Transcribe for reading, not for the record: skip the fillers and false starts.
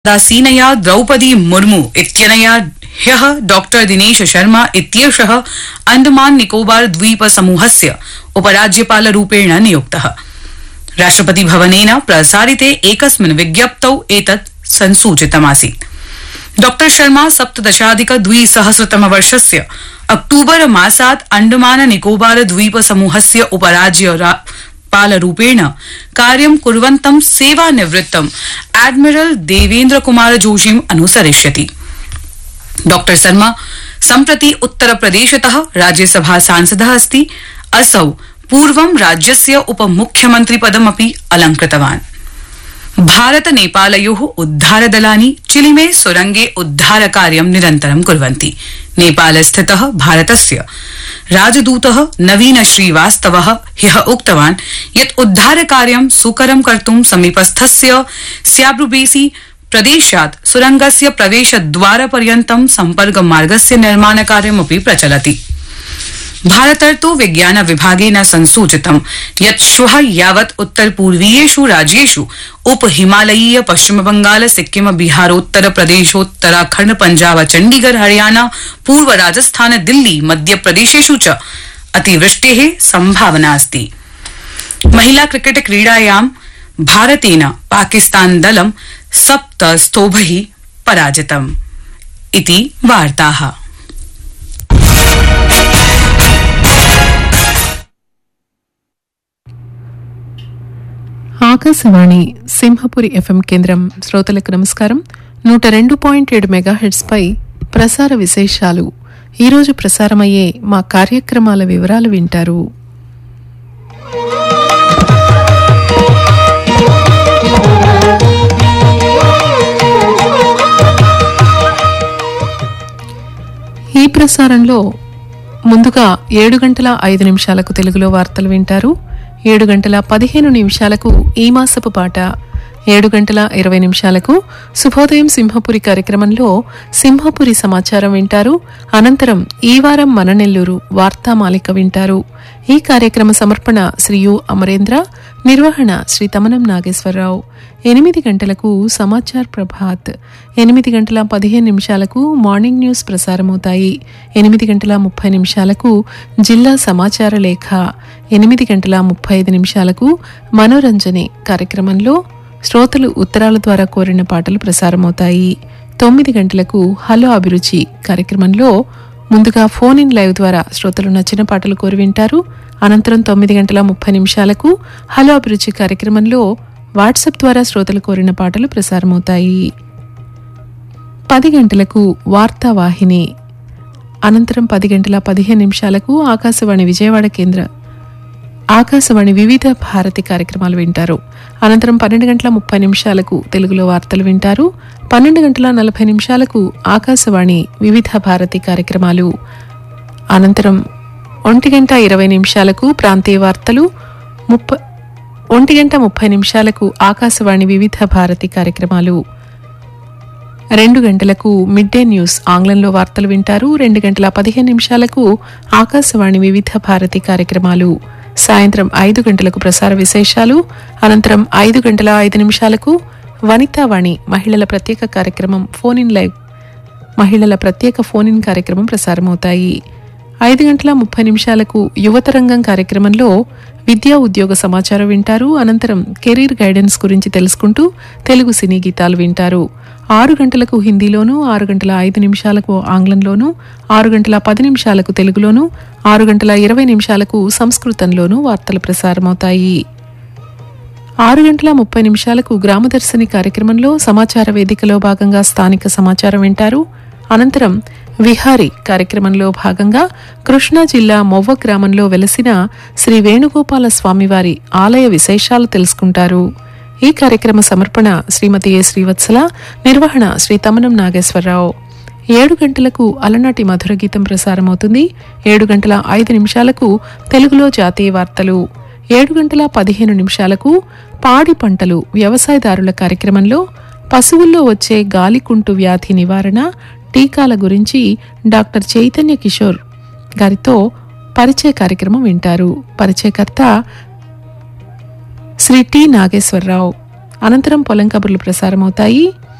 दासीनया द्रौपदी मुर्मू इत्यनया ह्यः डॉक्टर दिनेश शर्मा इत्येषः अंडमान निकोबार द्वीप समूहस्य उपराज्यपालरूपेण नियुक्तः। राष्ट्रपति भवनेन प्रसारिते एकस्मिन् विज्ञप्तौ एतत् संसूचितमासीत्। डॉक्टर शर्मा 17,200 वर्षस्य अक्टूबर मासात् अंडमान निकोबार द्वीप समूहस्य उपराज्यपालरूपेण कार्यं कुर्वन्तं सेवानिवृत्तं एडमिरल देवेन्द्र कुमार जोशीम् अनुसरिष्यति। डॉक्टर शर्मा सम्प्रति उत्तर प्रदेशतः राज्यसभा सांसदः अस्ति। असौ पूर्वं राज्यस्य उपमुख्यमन्त्री पदमपि अलंकृतवान्। भारत नेपालयोः उद्धारदलानि चिलिमे सुरंगे उद्धारकार्यं निरन्तरं कुर्वन्ति। नेपालस्थितः भारतस्य राजदूतः नवीन श्रीवास्तवः ह्यः उक्तवान् यत् उद्धारकार्यं सुकरं कर्तुं समीपस्थस्य स्याब्रुबेसी प्रदेशात् सुरंगस्य प्रवेशद्वारपर्यन्तं सम्पर्कमार्गस्य निर्माणकार्यमपि प्रचलति। भारतर्तु विज्ञान विभागेन संसूचितं यत् श्वः यावत् उत्तरपूर्वीयेषु राज्येषु उप हिमालयीय पश्चिम बंगाल सिक्किम बिहारोत्तर प्रदेशोत्तराखण्ड पंजाब चंडीगढ़ हरियाणा पूर्व राजस्थान दिल्ली मध्य प्रदेशेषु च अतिवृष्टेः संभावना अस्ति। महिला क्रिकेट क्रीडायां भारतेन पाकिस्तान दलं 7 स्तोभैः पराजितम्। इति वार्ताः। ఆకాశవాణి సింహపురి ఎఫ్ఎం కేంద్రం శ్రోతలకు నమస్కారం. 102.7 మెగాహెర్ట్జ్ పై ప్రసార విశేషాలు. ఈరోజు ప్రసారమయ్యే మా కార్యక్రమాల వివరాలు వింటారు. ఈ ప్రసారంలో ముందుగా 7:05 తెలుగులో వార్తలు వింటారు. 7:15 ఈ మాసపు పాట, 7:20 శుభోదయం సింహపురి కార్యక్రమంలో సింహపురి సమాచారం వింటారు. అనంతరం ఈ వారం మన నెల్లూరు వార్తామాలిక వింటారు. ఈ కార్యక్రమ సమర్పణ శ్రీ యు అమరేంద్ర, నిర్వహణ శ్రీ తమనం నాగేశ్వరరావు. 8 గంటలకు సమాచార్ ప్రభాత్, 8:15 మార్నింగ్ న్యూస్ ప్రసారమవుతాయి. 8:30 జిల్లా సమాచార లేఖ, 8:35 మనోరంజని కార్యక్రమంలో శ్రోతలు ఉత్తరాల ద్వారా కోరిన పాటలు ప్రసారమవుతాయి. 9 గంటలకు హలో అభిరుచి కార్యక్రమంలో ముందుగా ఫోన్ ఇన్ లైవ్ ద్వారా శ్రోతలు నచ్చిన పాటలు కోరి వింటారు. అనంతరం 9:30 హలో అభిరుచి కార్యక్రమంలో వాట్సాప్ ద్వారా శ్రోతలు కోరిన పాటలు ప్రసారమవుతాయి. 10 గంటలకు వార్తావాహిని, అనంతరం 10:15 ఆకాశవాణి విజయవాడ కేంద్ర ఆకాశవాణి వివిధ భారతి కార్యక్రమాలు వింటారు. అనంతరం 12:30 తెలుగులో వార్తలు వింటారు. 12:40 ఆకాశవాణి వివిధ భారతి కార్యక్రమాలు. అనంతరం 1:20 ప్రాంతీయ వార్తలు, 1:30 ఆకాశవాణి వివిధ భారతి కార్యక్రమాలు. 2 గంటలకు మిడ్ డే న్యూస్ ఆంగ్లంలో వార్తలు వింటారు. 2:15 ఆకాశవాణి వివిధ భారతి కార్యక్రమాలు. సాయంత్రం 5 గంటలకు ప్రసార విశేషాలు. అనంతరం 5:05 వనితావాణి మహిళల ప్రత్యేక కార్యక్రమం ఫోన్ ఇన్ లైవ్, మహిళల ప్రత్యేక ఫోన్ ఇన్ కార్యక్రమం ప్రసారమవుతాయి. 5:30 యువతరంగం కార్యక్రమంలో విద్యా ఉద్యోగ సమాచారం వింటారు. అనంతరం కెరీర్ గైడెన్స్ గురించి తెలుసుకుంటూ తెలుగు సినీ గీతాలు వింటారు. 6 గంటలకు హిందీలోను, 6:05 ఆంగ్లంలోను, 6:10 తెలుగులోను, 6:20 సంస్కృతంలోను వార్తలు ప్రసారమవుతాయి. 6:30 గ్రామదర్శిని కార్యక్రమంలో సమాచార వేదికలో భాగంగా స్థానిక సమాచారం వింటారు. అనంతరం విహారీ కార్యక్రమంలో భాగంగా కృష్ణా జిల్లా మొవ్వ గ్రామంలో వెలసిన శ్రీ వేణుగోపాల స్వామివారి ఆలయ విశేషాలు తెలుసుకుంటారు. ఈ కార్యక్రమ సమర్పణ శ్రీమతి ఏ శ్రీవత్సల, నిర్వహణ శ్రీ తమనం నాగేశ్వరరావు. 7 గంటలకు అలనాటి మధుర గీతం ప్రసారమవుతుంది. 7:05 తెలుగులో జాతీయ వార్తలు. 7:15 పాడి పంటలు వ్యవసాయదారుల కార్యక్రమంలో పశువుల్లో వచ్చే గాలికుంటు వ్యాధి నివారణ టీకాల గురించి డాక్టర్ చైతన్య కిషోర్ గారితో పరిచయ కార్యక్రమం వింటారు. పరిచయకర్త శ్రీ టి నాగేశ్వరరావు. అనంతరం పొలం కబుర్లు ప్రసారమవుతాయి.